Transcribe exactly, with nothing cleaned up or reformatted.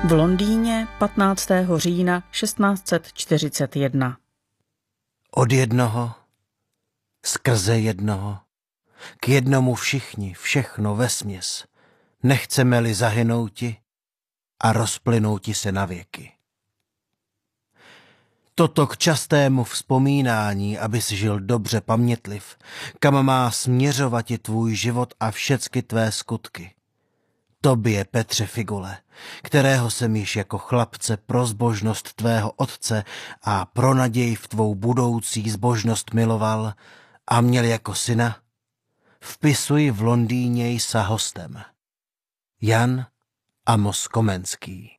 V Londýně patnáctého října šestnáct set čtyřicet jedna. Od jednoho, skrze jednoho, k jednomu všichni, všechno vesměs, nechceme-li zahynouti a rozplynouti se na věky. Toto k častému vzpomínání, abys žil dobře pamětliv, kam má směřovati tvůj život a všecky tvé skutky. Tobě, Petře Figule, kterého jsem již jako chlapce pro zbožnost tvého otce a pro naději v tvou budoucí zbožnost miloval a měl jako syna, vpisuj v Londýně sa hostem. Jan Amos Komenský.